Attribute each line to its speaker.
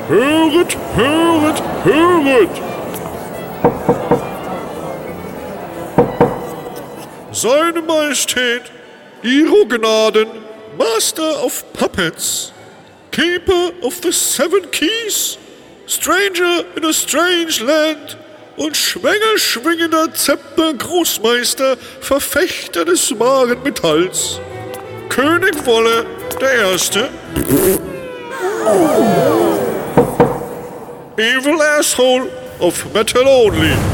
Speaker 1: Höret, höret, höret! Seine Majestät, Ihro Gnaden, Master of Puppets, Keeper of the Seven Keys, Stranger in a Strange Land und schwingelschwingender Zepter-Großmeister, Verfechter des wahren Metalls, König Wolle der Erste, Evil Asshole of Metal Only.